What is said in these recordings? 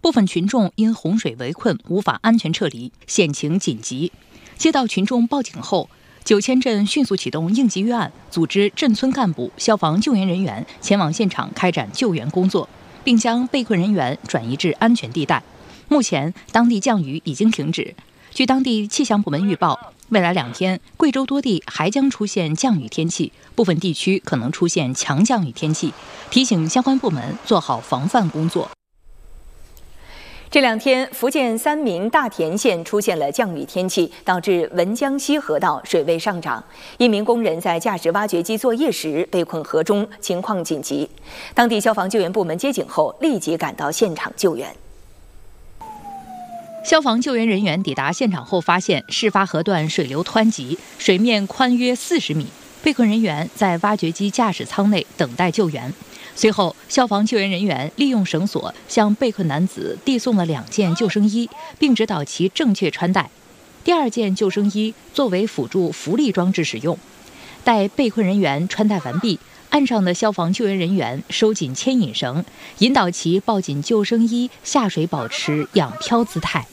部分群众因洪水围困无法安全撤离，险情紧急。接到群众报警后，九千镇迅速启动应急预案，组织镇村干部、消防救援人员前往现场开展救援工作，并将被困人员转移至安全地带。目前，当地降雨已经停止。据当地气象部门预报，未来2天，贵州多地还将出现降雨天气，部分地区可能出现强降雨天气，提醒相关部门做好防范工作。 这2天，福建三明大田县出现了降雨天气，导致文江西河道水位上涨。1名工人在驾驶挖掘机作业时被困河中，情况紧急。当地消防救援部门接警后，立即赶到现场救援。 消防救援人员抵达现场后，发现事发河段水流湍急，水面宽约40米，被困人员在挖掘机驾驶舱内等待救援。随后，消防救援人员利用绳索向被困男子递送了2件救生衣，并指导其正确穿戴。第2件救生衣作为辅助浮力装置使用。待被困人员穿戴完毕，岸上的消防救援人员收紧牵引绳，引导其抱紧救生衣下水，保持仰漂姿态。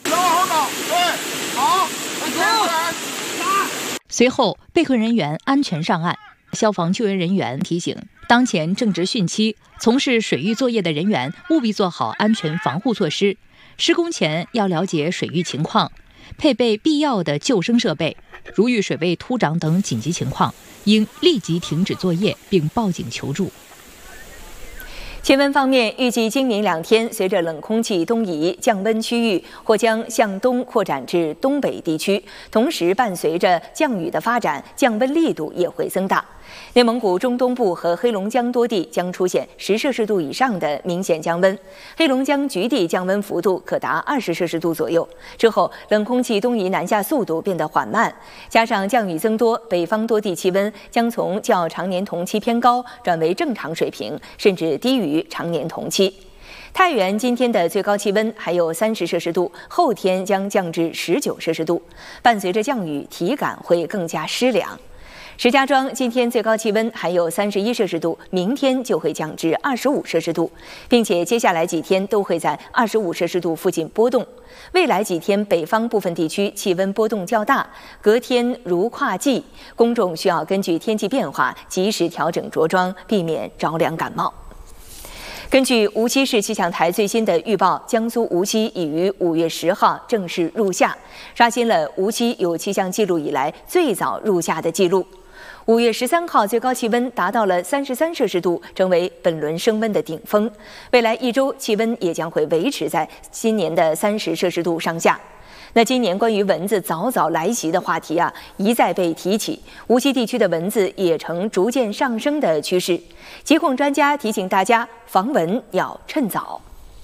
随后，被困人员安全上岸。消防救援人员提醒，当前正值汛期，从事水域作业的人员务必做好安全防护措施。施工前要了解水域情况，配备必要的救生设备。如遇水位突涨等紧急情况，应立即停止作业并报警求助。 气温方面，预计今明2天，随着冷空气东移，降温区域或将向东扩展至东北地区，同时伴随着降雨的发展，降温力度也会增大。内蒙古中东部和黑龙江多地将出现10摄氏度以上的明显降温，黑龙江局地降温幅度可达20摄氏度左右。之后，冷空气东移南下速度变得缓慢，加上降雨增多，北方多地气温将从较常年同期偏高转为正常水平，甚至低于常年同期。太原今天的最高气温还有30摄氏度，后天将降至19摄氏度，伴随着降雨，体感会更加湿凉。石家庄今天最高气温还有31摄氏度，明天就会降至25摄氏度，并且接下来几天都会在25摄氏度附近波动。未来几天北方部分地区气温波动较大，隔天如跨季，公众需要根据天气变化及时调整着装，避免着凉感冒。根据无锡市气象台最新的预报，江苏无锡已于5月10号正式入夏，刷新了无锡有气象记录以来最早入夏的记录。5月13号最高气温达到了33摄氏度，成为本轮升温的顶峰。未来1周气温也将会维持在今年的30摄氏度上下。那今年关于蚊子早早来袭的话题一再被提起，无锡地区的蚊子也呈逐渐上升的趋势。疾控专家提醒大家，防蚊要趁早。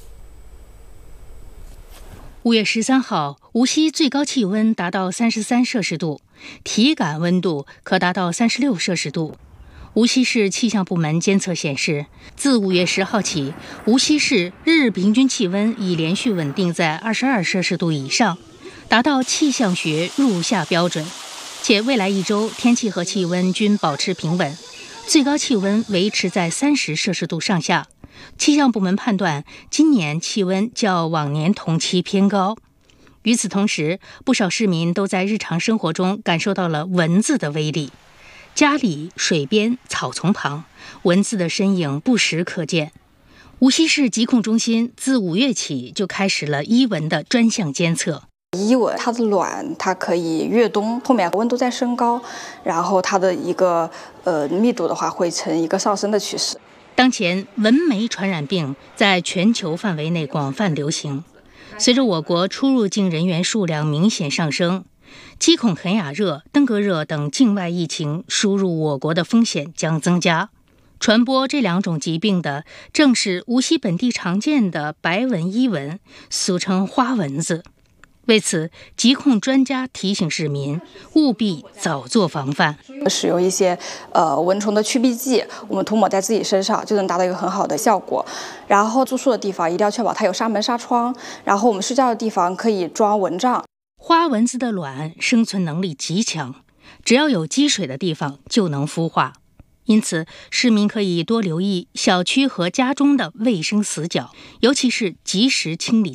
5月13号，无锡最高气温达到33摄氏度，体感温度可达到36摄氏度。无锡市气象部门监测显示，自5月10号起，无锡市日平均气温已连续稳定在22摄氏度以上，达到气象学入夏标准，且未来1周天气和气温均保持平稳，最高气温维持在30摄氏度上下。气象部门判断，今年气温较往年同期偏高。与此同时，不少市民都在日常生活中感受到了蚊子的威力。家里、水边、草丛旁，蚊子的身影不时可见。无锡市疾控中心自5月起就开始了伊蚊的专项监测。 伊蚊它的卵它可以越冬，后面温度在升高，然后它的一个密度的话会呈一个上升的趋势。 当前蚊媒传染病在全球范围内广泛流行，随着我国出入境人员数量明显上升，鸡孔肯雅热、登革热等境外疫情输入我国的风险将增加。传播这2种疾病的正是无锡本地常见的白纹伊蚊，俗称花蚊子。为此，疾控专家提醒市民务必早做防范。 使用一些蚊虫的驱避剂，我们涂抹在自己身上就能达到一个很好的效果。然后住宿的地方一定要确保它有纱门纱窗，然后我们睡觉的地方可以装蚊帐。 花蚊子的卵生存能力极强，只要有积水的地方就能孵化。因此，市民可以多留意小区和家中的卫生死角，尤其是及时清理